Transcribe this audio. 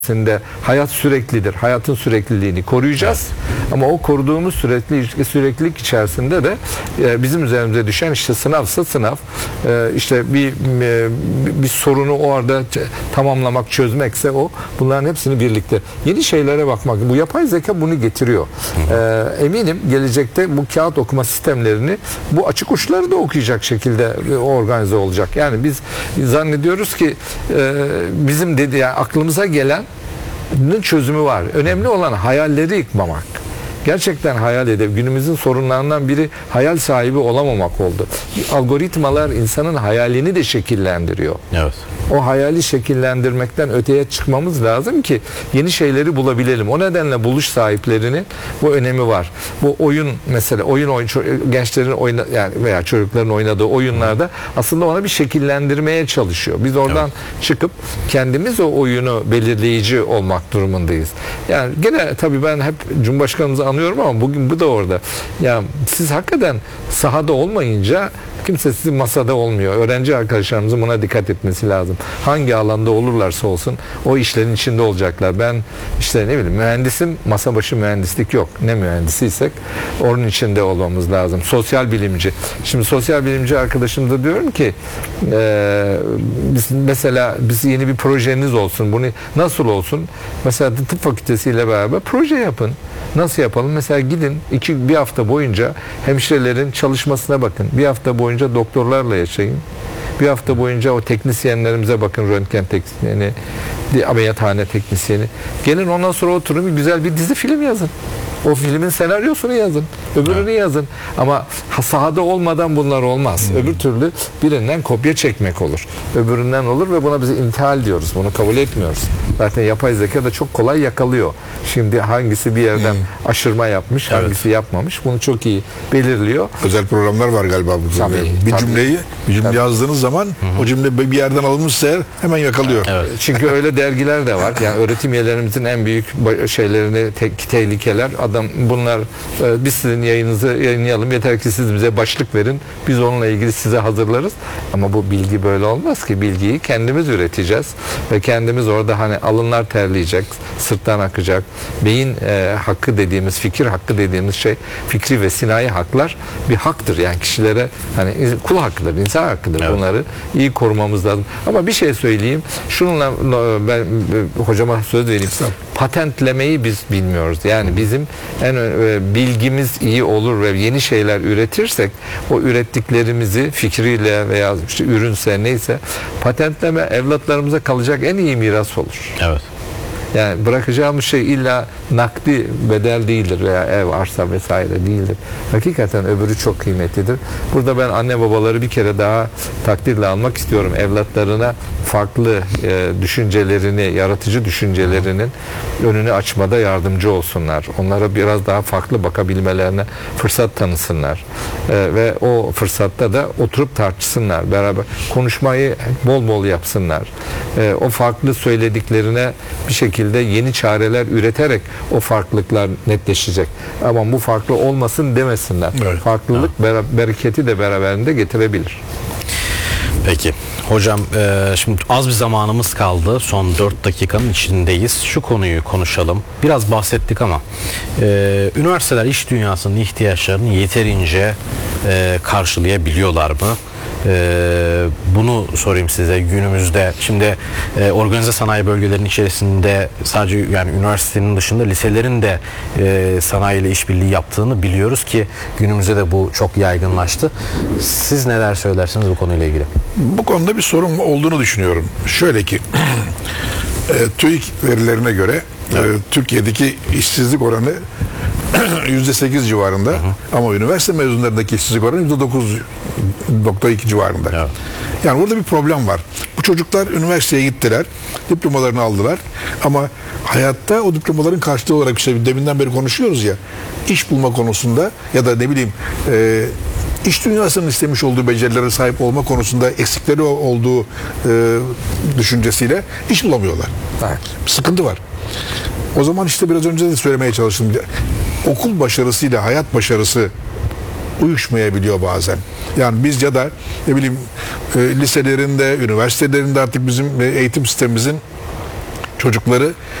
hayat süreklidir. Hayatın sürekliliğini koruyacağız. Evet. Ama o koruduğumuz süreklilik içerisinde de bizim üzerimize düşen işte sınavsa sınav, işte bir sorunu o arada tamamlamak, çözmekse o. Bunların hepsini birlikte. Yeni şeylere bakmak. Bu yapay zeka bunu getiriyor. Eminim gelecekte bu kağıt okuma sistemlerini bu açık uçları da okuyacak şekilde organize olacak. Yani biz zannediyoruz ki bizim yani aklımıza gelen çözümü var. Önemli olan hayalleri yıkmamak. Gerçekten hayal edip günümüzün sorunlarından biri hayal sahibi olamamak oldu. Algoritmalar insanın hayalini de şekillendiriyor. Evet. O hayali şekillendirmekten öteye çıkmamız lazım ki yeni şeyleri bulabilelim. O nedenle buluş sahiplerinin bu önemi var. Bu oyun mesela gençlerin yani veya çocukların oynadığı oyunlarda aslında ona bir şekillendirmeye çalışıyor. Biz oradan çıkıp kendimiz o oyunu belirleyici olmak durumundayız. Yani gene tabii ben hep Cumhurbaşkanımızı anıyorum ama bugün bu da orada. Ya siz hakikaten sahada olmayınca kimse sizin masada olmuyor. Öğrenci arkadaşlarımızın buna dikkat etmesi lazım. Hangi alanda olurlarsa olsun o işlerin içinde olacaklar. Ben işte ne bileyim mühendisim, masa başı mühendislik yok. Ne mühendisiysek onun içinde olmamız lazım. Sosyal bilimci. Şimdi sosyal bilimci arkadaşım da diyorum ki biz yeni bir projeniz olsun. Bunu nasıl olsun? Mesela tıp fakültesiyle beraber proje yapın. Nasıl yapalım? Mesela gidin bir hafta boyunca hemşirelerin çalışmasına bakın. Bir hafta boyunca doktorlarla yaşayın. Bir hafta boyunca o teknisyenlerimize bakın, röntgen teknisyeni, ameliyathane teknisyeni. Gelin ondan sonra oturun güzel bir dizi film yazın. O filmin senaryosunu yazın. Öbürünü yazın. Ama sahada olmadan bunlar olmaz. Öbür türlü birinden kopya çekmek olur. Öbüründen olur ve buna biz intihal diyoruz. Bunu kabul etmiyoruz. Zaten yapay zeka da çok kolay yakalıyor. Şimdi hangisi bir yerden aşırma yapmış, hangisi yapmamış. Bunu çok iyi belirliyor. Özel programlar var galiba bu. Tabii, bir cümle yazdığınız zaman o cümle bir yerden alınmışsa hemen yakalıyor. Evet. Çünkü öyle dergiler de var. Yani öğretim üyelerimizin en büyük şeylerini tehlikeler bunlar biz sizin yayınınızı yayınlayalım. Yeter ki siz bize başlık verin. Biz onunla ilgili size hazırlarız. Ama bu bilgi böyle olmaz ki. Bilgiyi kendimiz üreteceğiz. Ve kendimiz orada hani alınlar terleyecek. Sırttan akacak. Beyin hakkı dediğimiz, fikir hakkı dediğimiz şey, fikri ve sinayi haklar bir haktır. Yani kişilere hani kul hakkıdır, insan hakkıdır. Evet. Bunları iyi korumamız lazım. Ama bir şey söyleyeyim. Şununla ben hocama söz vereyim. Patentlemeyi biz bilmiyoruz. Yani bizim bilgimiz iyi olur ve yeni şeyler üretirsek o ürettiklerimizi fikriyle veya işte ürünse neyse patentleme evlatlarımıza kalacak en iyi miras olur. Evet. Yani bırakacağımız şey illa nakdi bedel değildir veya ev, arsa vesaire değildir. Hakikaten öbürü çok kıymetlidir. Burada ben anne babaları bir kere daha takdirle almak istiyorum. Evlatlarına farklı düşüncelerini, yaratıcı düşüncelerinin önünü açmada yardımcı olsunlar. Onlara biraz daha farklı bakabilmelerine fırsat tanısınlar. Ve o fırsatta da oturup tartışsınlar. Beraber konuşmayı bol bol yapsınlar. O farklı söylediklerine bir şekilde yeni çareler üreterek o farklılıklar netleşecek. Ama bu farklı olmasın demesinler. Evet. Farklılık bereketi de beraberinde getirebilir. Peki. Hocam şimdi az bir zamanımız kaldı. Son 4 dakikanın içindeyiz. Şu konuyu konuşalım. Biraz bahsettik ama üniversiteler iş dünyasının ihtiyaçlarını yeterince karşılayabiliyorlar mı? Bunu sorayım size. Günümüzde şimdi organize sanayi bölgelerinin içerisinde sadece yani üniversitenin dışında liselerin de sanayiyle işbirliği yaptığını biliyoruz ki günümüzde de bu çok yaygınlaştı. Siz neler söylersiniz bu konuyla ilgili? Bu konuda bir sorun olduğunu düşünüyorum. Şöyle ki TÜİK verilerine göre Türkiye'deki işsizlik oranı %8 civarında ama üniversite mezunlarındaki işsizlik oranı %9.2 civarında. Evet. Yani burada bir problem var. Bu çocuklar üniversiteye gittiler, diplomalarını aldılar ama hayatta o diplomaların karşılığı olarak işte deminden beri konuşuyoruz ya, iş bulma konusunda ya da ne bileyim iş dünyasının istemiş olduğu becerilere sahip olma konusunda eksikleri olduğu düşüncesiyle iş bulamıyorlar. Evet. Sıkıntı var. O zaman işte biraz önce de söylemeye çalıştım. Okul başarısıyla hayat başarısı uyuşmayabiliyor bazen. Yani biz ya da ne bileyim liselerinde, üniversitelerinde artık bizim eğitim sistemimizin çocukları